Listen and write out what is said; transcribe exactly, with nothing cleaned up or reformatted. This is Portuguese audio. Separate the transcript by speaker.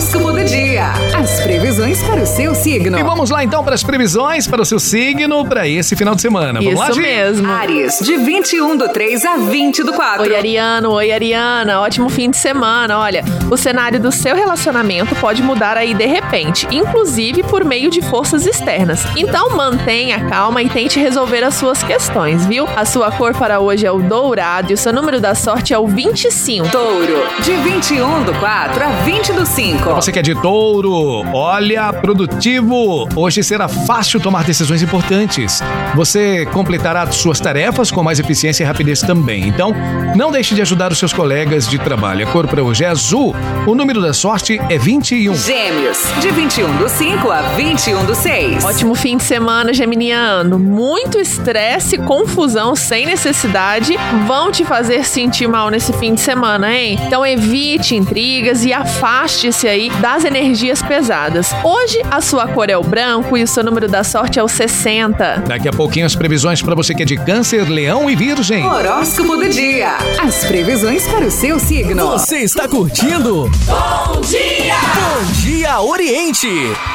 Speaker 1: Horóscopo do dia. As previsões para o seu signo.
Speaker 2: E vamos lá então para as previsões para o seu signo para esse final de semana. Vamos
Speaker 3: Isso
Speaker 2: lá, Gi?
Speaker 3: mesmo.
Speaker 1: Áries, de vinte e um do três a vinte do quatro.
Speaker 3: Oi, Ariano. Oi, Ariana. Ótimo fim de semana. Olha, o cenário do seu relacionamento pode mudar aí de repente, inclusive por meio de forças externas. Então mantenha calma e tente resolver as suas questões, viu? A sua cor para hoje é o dourado e o seu número da sorte é o vinte e cinco.
Speaker 1: Touro, de vinte e um do quatro a vinte do cinco.
Speaker 2: Você que é de touro, olha, produtivo. Hoje será fácil tomar decisões importantes. Você completará suas tarefas com mais eficiência e rapidez também. Então, não deixe de ajudar os seus colegas de trabalho. A cor para hoje é azul. O número da sorte é vinte e um.
Speaker 1: Gêmeos, de vinte e um do cinco a vinte e um do seis.
Speaker 3: Ótimo fim de semana, geminiano. Muito estresse e confusão sem necessidade vão te fazer sentir mal nesse fim de semana, hein? Então evite intrigas e afaste-se aí das energias pesadas. Hoje a sua cor é o branco e o seu número da sorte é o sessenta.
Speaker 2: Daqui a pouquinho as previsões para você que é de câncer, leão e virgem.
Speaker 1: Horóscopo do dia. As previsões para o seu signo.
Speaker 4: Você está curtindo?
Speaker 5: Bom dia!
Speaker 4: Bom Dia Oriente!